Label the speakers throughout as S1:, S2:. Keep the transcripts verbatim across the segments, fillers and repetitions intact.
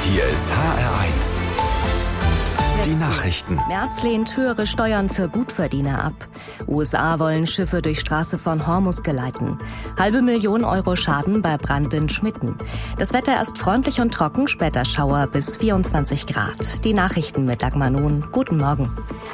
S1: Hier ist H R eins. Die Nachrichten.
S2: Merz lehnt höhere Steuern für Gutverdiener ab. U S A wollen Schiffe durch Straße von Hormuz geleiten. Halbe Million Euro Schaden bei Brand in Schmitten. Das Wetter erst freundlich und trocken, später Schauer bis vierundzwanzig Grad. Die Nachrichten mit Dagmar Nun. Guten Morgen.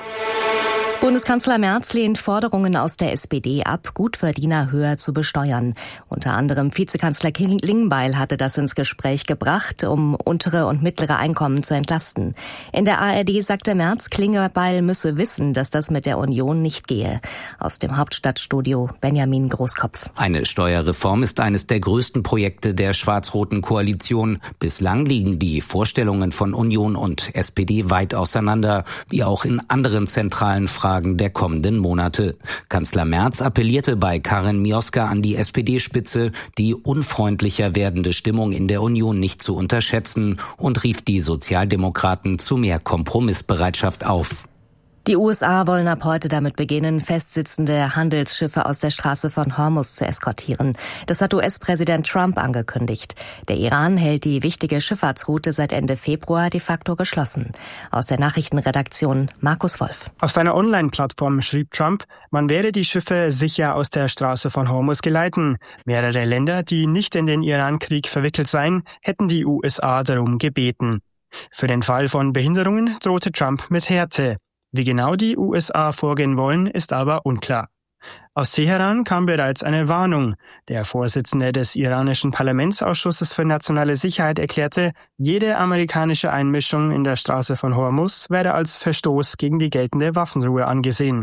S2: Bundeskanzler Merz lehnt Forderungen aus der S P D ab, Gutverdiener höher zu besteuern. Unter anderem Vizekanzler Klingbeil hatte das ins Gespräch gebracht, um untere und mittlere Einkommen zu entlasten. In der A R D sagte Merz, Klingbeil müsse wissen, dass das mit der Union nicht gehe. Aus dem Hauptstadtstudio Benjamin Großkopf.
S3: Eine Steuerreform ist eines der größten Projekte der schwarz-roten Koalition. Bislang liegen die Vorstellungen von Union und S P D weit auseinander, wie auch in anderen zentralen Fragen der kommenden Monate. Kanzler Merz appellierte bei Karin Mioska an die S P D-Spitze, die unfreundlicher werdende Stimmung in der Union nicht zu unterschätzen und rief die Sozialdemokraten zu mehr Kompromissbereitschaft auf.
S2: Die U S A wollen ab heute damit beginnen, festsitzende Handelsschiffe aus der Straße von Hormuz zu eskortieren. Das hat U S-Präsident Trump angekündigt. Der Iran hält die wichtige Schifffahrtsroute seit Ende Februar de facto geschlossen. Aus der Nachrichtenredaktion Markus Wolf.
S4: Auf seiner Online-Plattform schrieb Trump, man werde die Schiffe sicher aus der Straße von Hormuz geleiten. Mehrere Länder, die nicht in den Iran-Krieg verwickelt seien, hätten die U S A darum gebeten. Für den Fall von Behinderungen drohte Trump mit Härte. Wie genau die U S A vorgehen wollen, ist aber unklar. Aus Teheran kam bereits eine Warnung. Der Vorsitzende des iranischen Parlamentsausschusses für nationale Sicherheit erklärte, jede amerikanische Einmischung in der Straße von Hormuz werde als Verstoß gegen die geltende Waffenruhe angesehen.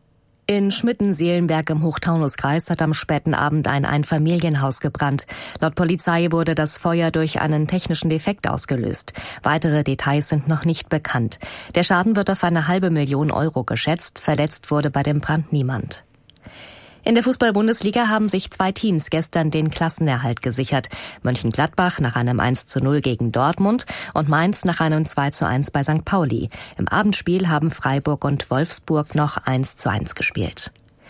S2: In Schmitten-Seelenberg im Hochtaunuskreis hat am späten Abend ein Einfamilienhaus gebrannt. Laut Polizei wurde das Feuer durch einen technischen Defekt ausgelöst. Weitere Details sind noch nicht bekannt. Der Schaden wird auf eine halbe Million Euro geschätzt. Verletzt wurde bei dem Brand niemand. In der Fußball-Bundesliga haben sich zwei Teams gestern den Klassenerhalt gesichert. Mönchengladbach nach einem eins zu null gegen Dortmund und Mainz nach einem zwei zu eins bei Sankt Pauli. Im Abendspiel haben Freiburg und Wolfsburg noch eins zu eins gespielt.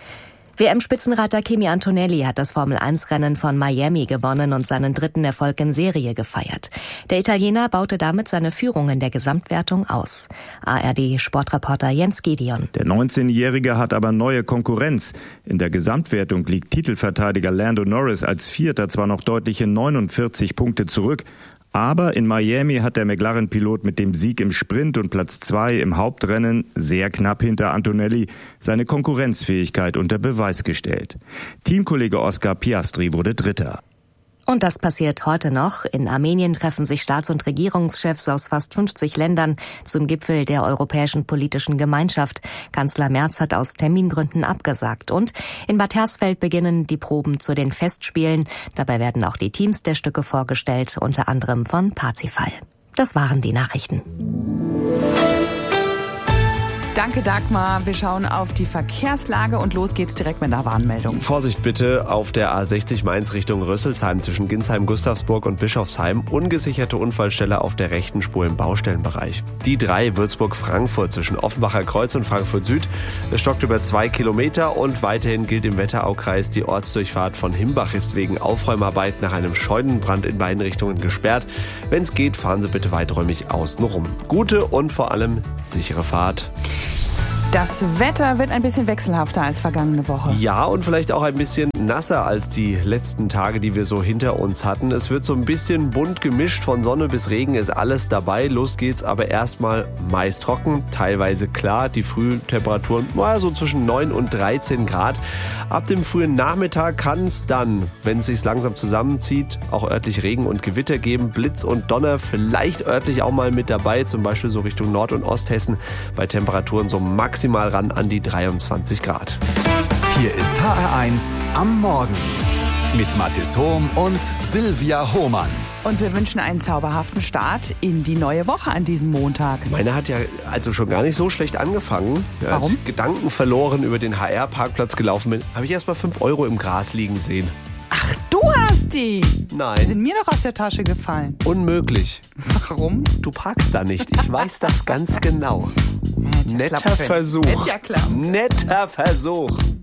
S2: W M-Spitzenreiter Kimi Antonelli hat das Formel eins Rennen von Miami gewonnen und seinen dritten Erfolg in Serie gefeiert. Der Italiener baute damit seine Führung in der Gesamtwertung aus. A R D-Sportreporter Jens Gideon.
S5: Der neunzehnjährige hat aber neue Konkurrenz. In der Gesamtwertung liegt Titelverteidiger Lando Norris als Vierter zwar noch deutliche neunundvierzig Punkte zurück, aber in Miami hat der McLaren-Pilot mit dem Sieg im Sprint und Platz zwei im Hauptrennen sehr knapp hinter Antonelli seine Konkurrenzfähigkeit unter Beweis gestellt. Teamkollege Oscar Piastri wurde Dritter.
S2: Und das passiert heute noch. In Armenien treffen sich Staats- und Regierungschefs aus fast fünfzig Ländern zum Gipfel der Europäischen Politischen Gemeinschaft. Kanzler Merz hat aus Termingründen abgesagt. Und in Bad Hersfeld beginnen die Proben zu den Festspielen. Dabei werden auch die Teams der Stücke vorgestellt, unter anderem von Parzifal. Das waren die Nachrichten.
S6: Danke, Dagmar. Wir schauen auf die Verkehrslage und los geht's direkt mit einer Warnmeldung.
S7: Vorsicht bitte auf der A sechzig Mainz Richtung Rüsselsheim zwischen Ginsheim, Gustavsburg und Bischofsheim. Ungesicherte Unfallstelle auf der rechten Spur im Baustellenbereich. Die drei Würzburg-Frankfurt zwischen Offenbacher Kreuz und Frankfurt Süd. Es stockt über zwei Kilometer und weiterhin gilt im Wetteraukreis, die Ortsdurchfahrt von Himbach ist wegen Aufräumarbeit nach einem Scheunenbrand in beiden Richtungen gesperrt. Wenn es geht, fahren Sie bitte weiträumig außenrum. Gute und vor allem sichere Fahrt.
S6: Das Wetter wird ein bisschen wechselhafter als vergangene Woche.
S7: Ja, und vielleicht auch ein bisschen nasser als die letzten Tage, die wir so hinter uns hatten. Es wird so ein bisschen bunt gemischt, von Sonne bis Regen ist alles dabei. Los geht's aber erstmal meist trocken, teilweise klar. Die Frühtemperaturen, naja, so zwischen neun und dreizehn Grad. Ab dem frühen Nachmittag kann es dann, wenn es sich langsam zusammenzieht, auch örtlich Regen und Gewitter geben. Blitz und Donner vielleicht örtlich auch mal mit dabei, zum Beispiel so Richtung Nord- und Osthessen. Bei Temperaturen so maximal ran an die dreiundzwanzig Grad.
S1: Hier ist H R eins am Morgen mit Mathis Hohm und Silvia Hohmann.
S6: Und wir wünschen einen zauberhaften Start in die neue Woche an diesem Montag.
S7: Meine hat ja also schon gar nicht so schlecht angefangen. Ja,
S6: Warum?
S7: Als ich Gedanken verloren über den H R-Parkplatz gelaufen bin, habe ich erst mal fünf Euro im Gras liegen sehen.
S6: Ach, du hast die?
S7: Nein.
S6: Die sind mir doch aus der Tasche gefallen.
S7: Unmöglich.
S6: Warum?
S7: Du parkst da nicht. Ich weiß das ganz genau.
S6: Ja,
S7: Netter Versuch.
S6: Hätte ja klappen können.
S7: Netter Versuch.